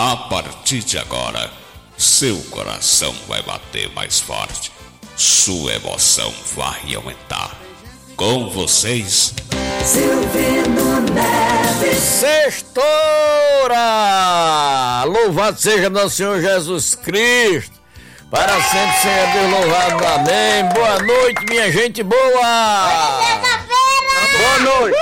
A partir de agora, seu coração vai bater mais forte, sua emoção vai aumentar. Com vocês, Silvino Neves. Sextora! Louvado seja nosso Senhor Jesus Cristo. Para sempre seja Deus louvado. Amém. Boa noite, minha gente boa. Boa noite.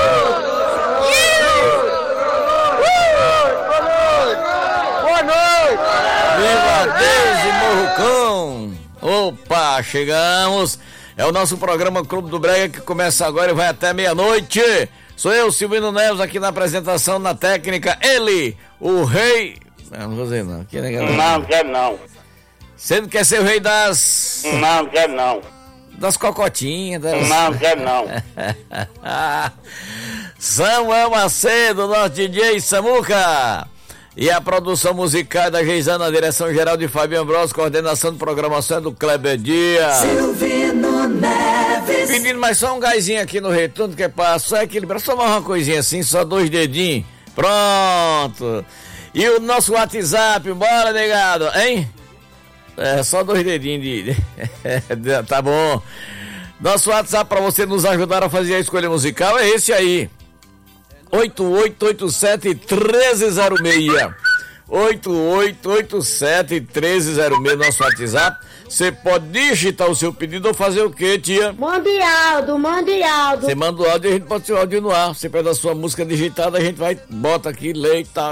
Boa noite. Viva Deus e Morrucão. Opa, chegamos. É o nosso programa Clube do Brega que começa agora e vai até meia-noite. Sou eu, Silvino Neves, aqui na apresentação, na técnica. Ele, o rei... Não vou dizer não. Não, quer não. Você não quer ser o rei das... Não, quer não. Das cocotinhas. Das... Não, quer não. Samuel Macedo, nosso DJ Samuca. E a produção musical da Geisana, a direção geral de Fabio Ambrosio, coordenação de programação do Kleber Dias. Silvino Neves. Pedindo mais só um gásinho aqui no retorno, que é pra só equilibrar, só mais uma coisinha assim, só 2 dedinhos. Pronto. E o nosso WhatsApp, bora, negado, hein? É, só 2 dedinhos tá bom. Nosso WhatsApp pra você nos ajudar a fazer a escolha musical é esse aí. 8887-1306. 8887-1306, nosso WhatsApp. Você pode digitar o seu pedido ou fazer o quê, tia? Mande áudio. Você manda o áudio e a gente pode ter o áudio no ar. Você pede a sua música digitada, a gente vai, bota aqui, lê e tal.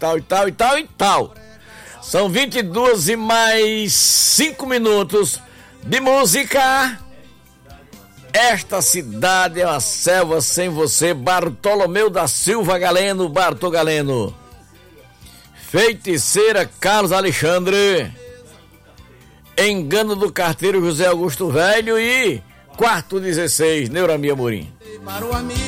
São 22 e mais 5 minutos de música. Esta cidade é uma selva sem você. Bartolomeu da Silva Galeno, Bartô Galeno. Feiticeira Carlos Alexandre. Engano do carteiro José Augusto Velho e Quarto 16, Neuramia Morim.